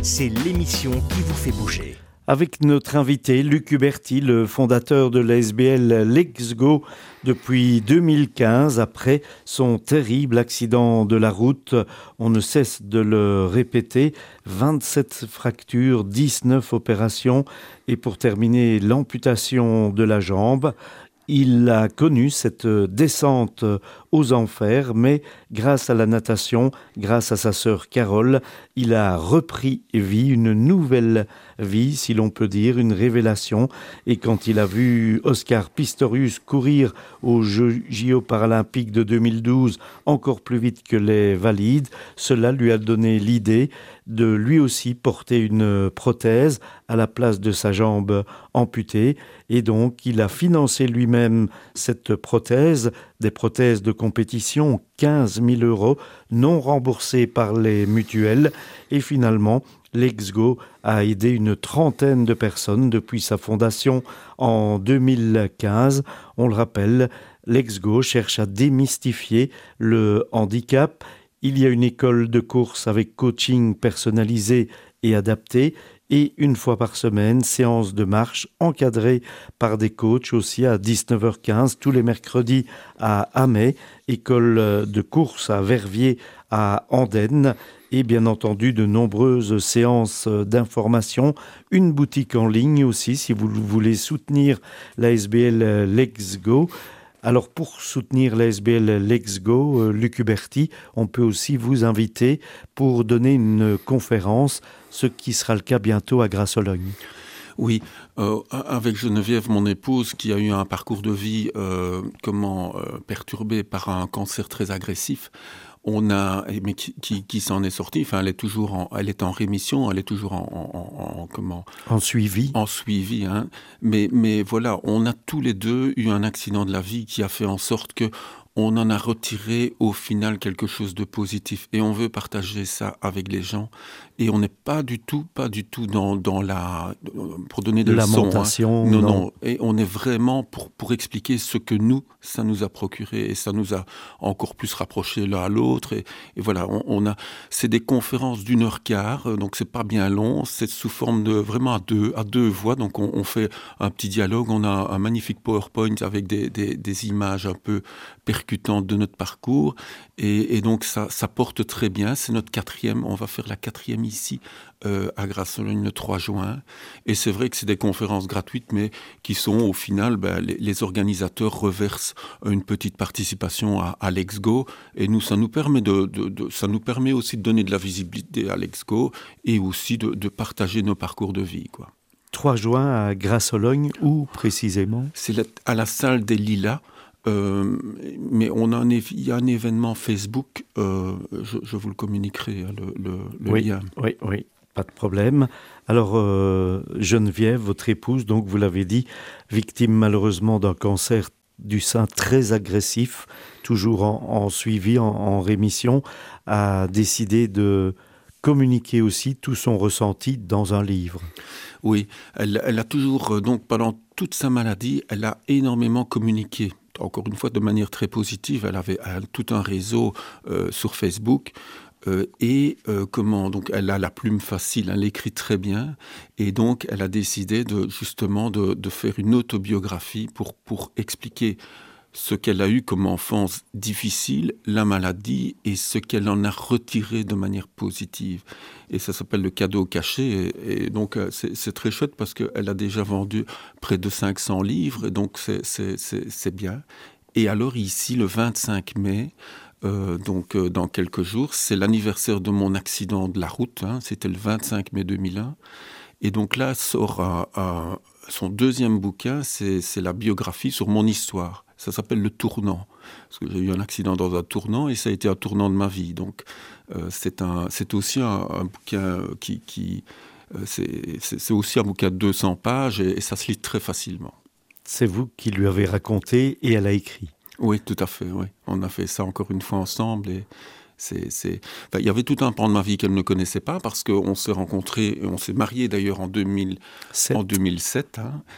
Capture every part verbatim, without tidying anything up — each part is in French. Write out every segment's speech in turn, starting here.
c'est l'émission qui vous fait bouger. Avec notre invité, Luc Huberti, le fondateur de l'A S B L Let's Go depuis deux mille quinze, après son terrible accident de la route. On ne cesse de le répéter, vingt-sept fractures, dix-neuf opérations et pour terminer, l'amputation de la jambe. Il a connu cette descente aux enfers, mais grâce à la natation, grâce à sa sœur Carole, il a repris vie, une nouvelle vie, si l'on peut dire, une révélation. Et quand il a vu Oscar Pistorius courir aux Jeux J O paralympiques de deux mille douze encore plus vite que les valides, cela lui a donné l'idée de lui aussi porter une prothèse à la place de sa jambe amputée. Et donc, il a financé lui-même cette prothèse, des prothèses de compétition, quinze mille euros, non remboursés par les mutuelles. Et finalement, Let's Go a aidé une trentaine de personnes depuis sa fondation en deux mille quinze. On le rappelle, Let's Go cherche à démystifier le handicap. Il y a une école de course avec coaching personnalisé et adapté et une fois par semaine, séance de marche encadrée par des coachs aussi à dix-neuf heures quinze tous les mercredis à Amay, école de course à Verviers à Andenne et bien entendu de nombreuses séances d'information, une boutique en ligne aussi si vous voulez soutenir l'A S B L Let's Go. Alors pour soutenir l'A S B L Let's Go, euh, Luc Huberti, on peut aussi vous inviter pour donner une conférence, ce qui sera le cas bientôt à Grasse-Sologne. Oui, euh, avec Geneviève, mon épouse, qui a eu un parcours de vie euh, comment euh, perturbé par un cancer très agressif, on a, mais qui, qui, qui s'en est sortie. Enfin, elle est toujours en, elle est en rémission, elle est toujours en, en, en, en comment En suivi. En suivi, hein. Mais, mais voilà, on a tous les deux eu un accident de la vie qui a fait en sorte que on en a retiré au final quelque chose de positif et on veut partager ça avec les gens et on n'est pas du tout, pas du tout dans, dans la, pour donner des leçons. Lamentation. Hein. Non, non, non. Et on est vraiment pour, pour expliquer ce que nous, ça nous a procuré et ça nous a encore plus rapprochés l'un à l'autre et, et voilà, on, on a, c'est des conférences d'une heure quart, donc c'est pas bien long, c'est sous forme de, vraiment à deux, à deux voix, donc on, on fait un petit dialogue, on a un magnifique PowerPoint avec des, des, des images un peu percutantes de notre parcours et, et donc ça, ça porte très bien. C'est notre quatrième, on va faire la quatrième ici euh, à Grasse-Sologne le trois juin et c'est vrai que c'est des conférences gratuites mais qui sont au final, ben, les, les organisateurs reversent une petite participation à, à Let's Go et nous ça nous permet de, de, de ça nous permet aussi de donner de la visibilité à Let's Go et aussi de, de partager nos parcours de vie, quoi. trois juin à Grasse-Sologne, où précisément ? C'est la, à la salle des Lilas. Euh, mais on a un, il y a un événement Facebook, euh, je, je vous le communiquerai, le, le, le oui, lien. Oui, oui, pas de problème. Alors, euh, Geneviève, votre épouse, donc vous l'avez dit, victime malheureusement d'un cancer du sein très agressif, toujours en, en suivi, en, en rémission, a décidé de communiquer aussi tout son ressenti dans un livre. Oui, elle, elle a toujours, donc pendant toute sa maladie, elle a énormément communiqué. Encore une fois, de manière très positive, elle avait elle, tout un réseau euh, sur Facebook euh, et euh, comment donc elle a la plume facile, elle écrit très bien et donc elle a décidé de justement de, de faire une autobiographie pour pour expliquer ce qu'elle a eu comme enfance difficile, la maladie et ce qu'elle en a retiré de manière positive. Et ça s'appelle le cadeau caché. Et, et donc c'est, c'est très chouette parce qu'elle a déjà vendu près de cinq cents livres, et donc c'est, c'est, c'est, c'est bien. Et alors ici, le vingt-cinq mai, euh, donc euh, dans quelques jours, c'est l'anniversaire de mon accident de la route, hein, c'était le vingt-cinq mai deux mille un. Et donc là sort un, un, son deuxième bouquin, c'est, c'est la biographie sur mon histoire. Ça s'appelle Le Tournant, parce que j'ai eu un accident dans un tournant et ça a été un tournant de ma vie. Donc euh, c'est, un, c'est aussi un, un bouquin qui... qui euh, c'est, c'est, c'est aussi un bouquin de deux cents pages et, et ça se lit très facilement. C'est vous qui lui avez raconté et elle a écrit. Oui, tout à fait, oui. On a fait ça encore une fois ensemble et... C'est, c'est... Enfin, il y avait tout un pan de ma vie qu'elle ne connaissait pas parce qu'on s'est rencontrés, on s'est mariés d'ailleurs en, deux mille... en deux mille sept. Hein.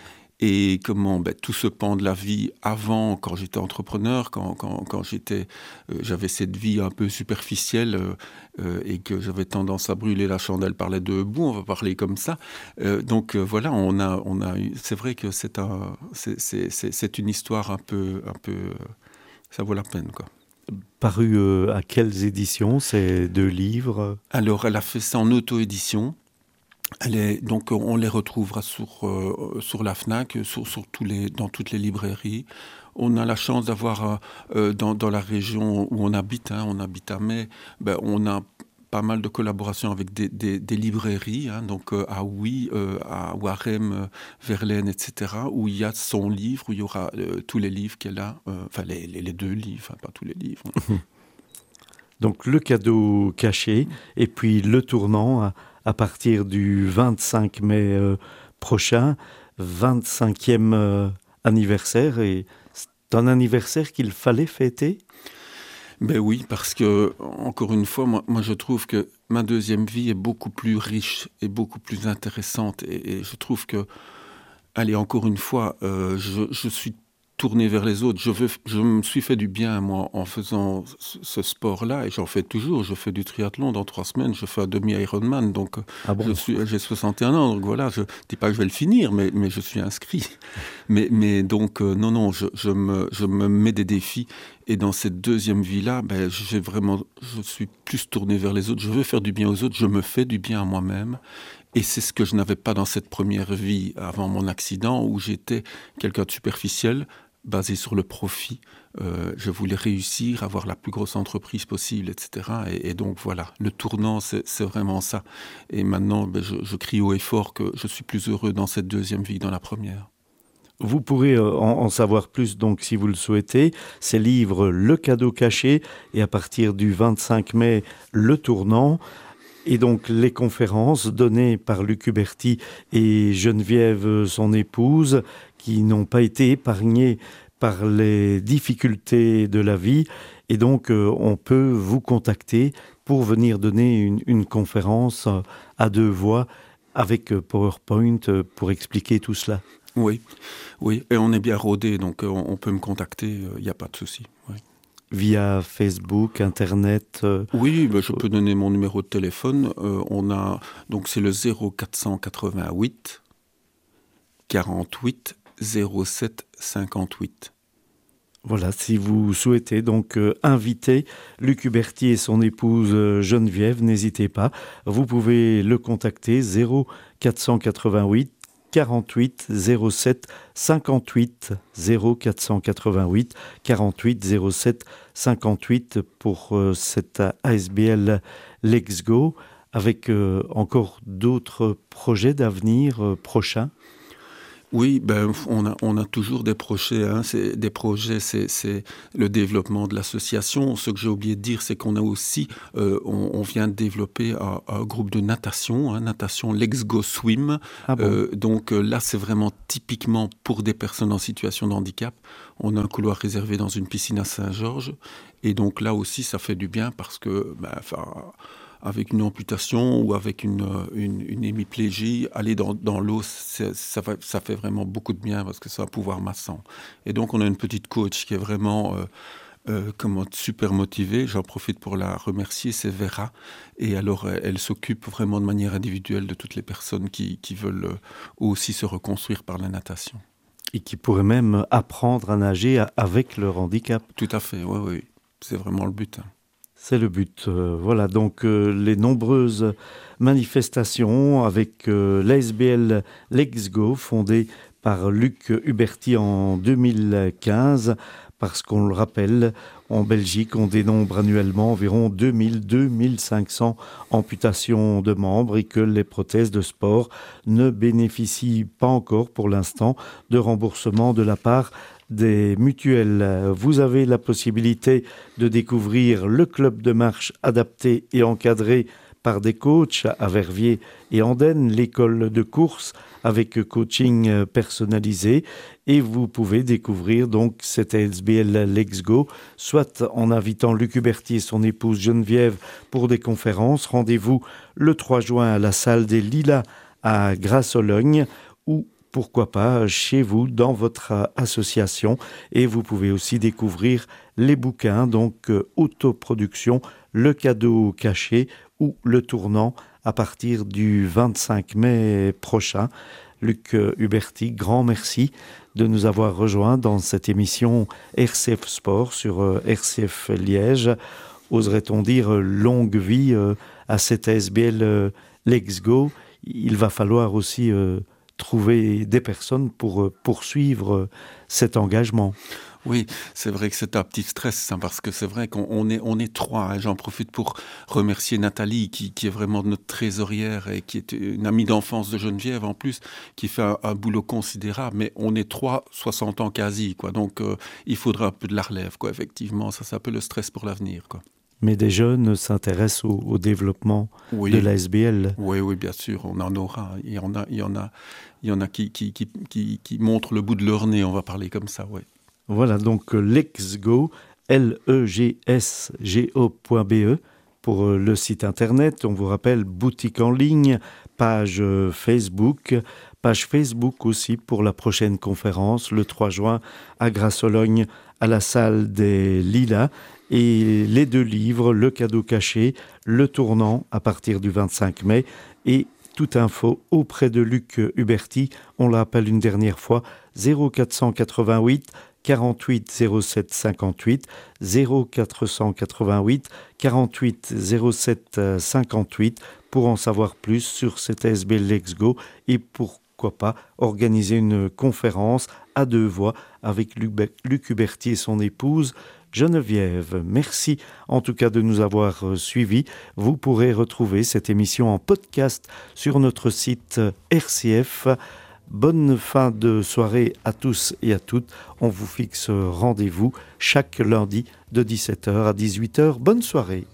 Et comment ben, tout ce pan de la vie avant, quand j'étais entrepreneur, quand, quand, quand j'étais, euh, j'avais cette vie un peu superficielle euh, euh, et que j'avais tendance à brûler la chandelle par les deux bouts, on va parler comme ça. Euh, donc euh, voilà, on a, on a eu, c'est vrai que c'est, un, c'est, c'est, c'est, c'est une histoire un peu, un peu, euh, ça vaut la peine, quoi. Paru euh, à quelles éditions ces deux livres? Alors, elle a fait ça en auto-édition. Elle est, donc, on les retrouvera sur, euh, sur la FNAC, sur, sur tous les, dans toutes les librairies. On a la chance d'avoir, euh, dans, dans la région où on habite, hein, on habite à Mai, ben, on a pas mal de collaborations avec des, des, des librairies, hein, donc euh, à Huy, euh, à Warem, euh, Verlaine, et cetera, où il y a son livre, où il y aura euh, tous les livres qu'elle a, euh, enfin les, les, les deux livres, hein, pas tous les livres. Donc le cadeau caché, et puis le tournant à, à partir du vingt-cinq mai euh, prochain, vingt-cinquième euh, anniversaire, et c'est un anniversaire qu'il fallait fêter? Ben oui, parce que, encore une fois, moi, moi je trouve que ma deuxième vie est beaucoup plus riche et beaucoup plus intéressante. Et, et je trouve que, allez, encore une fois, euh, je, je suis tourné vers les autres. Je, veux, je me suis fait du bien, moi, en faisant ce, ce sport-là, et j'en fais toujours. Je fais du triathlon dans trois semaines, je fais un demi-Ironman, donc Ah bon? je suis, j'ai soixante et un ans, donc voilà, je ne dis pas que je vais le finir, mais, mais je suis inscrit. Mais, mais donc, euh, non, non, je, je, me, je me mets des défis, et dans cette deuxième vie-là, ben, j'ai vraiment, je suis plus tourné vers les autres. Je veux faire du bien aux autres, je me fais du bien à moi-même. Et c'est ce que je n'avais pas dans cette première vie avant mon accident, où j'étais quelqu'un de superficiel, basé sur le profit. Euh, je voulais réussir, avoir la plus grosse entreprise possible, et cetera. Et, et donc voilà, le tournant, c'est, c'est vraiment ça. Et maintenant, ben, je, je crie haut et fort que je suis plus heureux dans cette deuxième vie que dans la première. Vous pourrez en, en savoir plus, donc, si vous le souhaitez. Ces livres, Le cadeau caché, et à partir du vingt-cinq mai, Le tournant. Et donc, les conférences données par Luc Huberty et Geneviève, son épouse, qui n'ont pas été épargnées par les difficultés de la vie. Et donc, euh, on peut vous contacter pour venir donner une, une conférence à deux voix avec PowerPoint pour expliquer tout cela. Oui, oui, et on est bien rodé, donc on, on peut me contacter, il n'y a pas de souci. Oui. Via Facebook, Internet euh... Oui, ben je peux donner mon numéro de téléphone. Euh, on a, donc c'est le zéro quatre cent quatre-vingt-huit quarante-huit zéro sept cinquante-huit. Voilà, si vous souhaitez donc euh, inviter Luc Huberty et son épouse euh, Geneviève, n'hésitez pas. Vous pouvez le contacter zéro quatre cent quatre-vingt-huit quarante-huit zéro sept cinquante-huit, zéro quatre cent quatre-vingt-huit quarante-huit zéro sept cinquante-huit pour euh, cette A S B L Let's Go, avec euh, encore d'autres projets d'avenir euh, prochains. Oui, ben, on a, on a toujours des projets. Hein. C'est, des projets, c'est, c'est le développement de l'association. Ce que j'ai oublié de dire, c'est qu'on a aussi, euh, on, on vient de développer un, un groupe de natation, hein, natation Let's Go Swim. Ah bon. euh, donc euh, là, c'est vraiment typiquement pour des personnes en situation de handicap. On a un couloir réservé dans une piscine à Saint-Georges. Et donc là aussi, ça fait du bien parce que, ben, enfin, avec une amputation ou avec une, une, une hémiplégie, aller dans, dans l'eau, ça, va, ça fait vraiment beaucoup de bien parce que c'est un pouvoir massant. Et donc, on a une petite coach qui est vraiment euh, euh, comment, super motivée. J'en profite pour la remercier, c'est Vera. Et alors, elle, elle s'occupe vraiment de manière individuelle de toutes les personnes qui, qui veulent aussi se reconstruire par la natation. Et qui pourraient même apprendre à nager avec leur handicap. Tout à fait, oui, oui. C'est vraiment le but. Hein. C'est le but. Euh, voilà, donc euh, les nombreuses manifestations avec euh, l'A S B L Let's Go, fondée par Luc Huberty en deux mille quinze, parce qu'on le rappelle, en Belgique, on dénombre annuellement environ deux mille à deux mille cinq cents amputations de membres et que les prothèses de sport ne bénéficient pas encore pour l'instant de remboursement de la part des mutuelles. Vous avez la possibilité de découvrir le club de marche adapté et encadré par des coachs à Verviers et Andenne, l'école de course avec coaching personnalisé, et vous pouvez découvrir donc cette A S B L Let's Go, soit en invitant Luc Huberty et son épouse Geneviève pour des conférences. Rendez-vous le trois juin à la salle des Lilas à Grasse-Ologne, ou pourquoi pas chez vous, dans votre association. Et vous pouvez aussi découvrir les bouquins, donc euh, Autoproduction, Le cadeau caché ou Le tournant à partir du vingt-cinq mai prochain. Luc Huberti, grand merci de nous avoir rejoints dans cette émission R C F Sport sur euh, R C F Liège. Oserait-on dire euh, longue vie euh, à cette A S B L euh, Let's Go. Il va falloir aussi euh, trouver des personnes pour euh, poursuivre euh, cet engagement. Oui, c'est vrai que c'est un petit stress, hein, parce que c'est vrai qu'on on est, on est trois. Hein. J'en profite pour remercier Nathalie, qui, qui est vraiment notre trésorière et qui est une amie d'enfance de Geneviève en plus, qui fait un, un boulot considérable. Mais on est trois, soixante ans quasi, quoi. Donc euh, il faudra un peu de la relève, quoi. Effectivement, ça c'est un peu le stress pour l'avenir, quoi. Mais des jeunes s'intéressent au, au développement oui. de l'A S B L. Oui, oui, bien sûr, on en aura. Il y en a, il y en a, il y en a qui, qui, qui, qui, qui montrent le bout de leur nez, on va parler comme ça, oui. Voilà, donc Let's Go, L E G S G O point B E pour le site internet. On vous rappelle, boutique en ligne, page Facebook, page Facebook aussi pour la prochaine conférence, le trois juin à Grasse-Sologne, à la salle des Lilas. Et les deux livres, Le cadeau caché, Le tournant à partir du vingt-cinq mai et toute info auprès de Luc Huberti. On l'appelle une dernière fois, zéro quatre cent quatre-vingt-huit quarante-huit zéro sept cinquante-huit, zéro quatre cent quatre-vingt-huit quarante-huit zéro sept cinquante-huit pour en savoir plus sur cette A S B L Let's Go et pourquoi pas organiser une conférence à deux voix avec Luc Huberti et son épouse Geneviève. Merci en tout cas de nous avoir suivis. Vous pourrez retrouver cette émission en podcast sur notre site R C F. Bonne fin de soirée à tous et à toutes. On vous fixe rendez-vous chaque lundi de dix-sept heures à dix-huit heures. Bonne soirée.